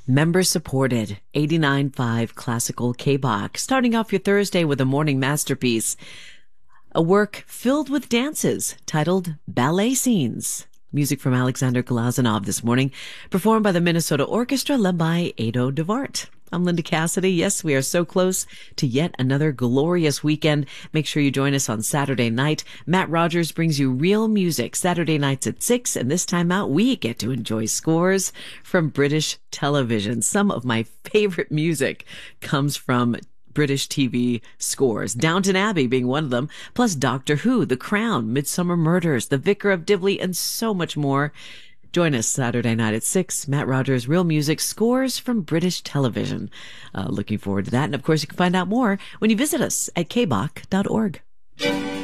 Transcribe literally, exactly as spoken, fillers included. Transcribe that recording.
Member supported, eighty-nine point five classical K B O C. Starting off your Thursday with a morning masterpiece, a work filled with dances titled Ballet Scenes. Music from Alexander Glazunov this morning, performed by the Minnesota Orchestra led by Ado DeVart. I'm Linda Cassidy. Yes, we are so close to yet another glorious weekend. Make sure you join us on Saturday night. Matt Rogers brings you real music Saturday nights at six, and this time out we get to enjoy scores from British television. Some of my favorite music comes from British T V scores, Downton Abbey being one of them, plus Doctor Who, The Crown, Midsummer Murders, The Vicar of Dibley, and so much more. Join us Saturday night at six. Matt Rogers, Real Music, scores from British television. Uh, looking forward to that. And of course, you can find out more when you visit us at k b o c dot org.